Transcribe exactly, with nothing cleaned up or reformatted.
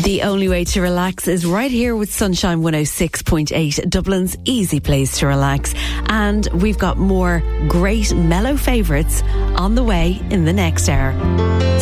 The only way to relax is right here with Sunshine one oh six point eight, Dublin's easy place to relax. And we've got more great mellow favourites on the way in the next hour.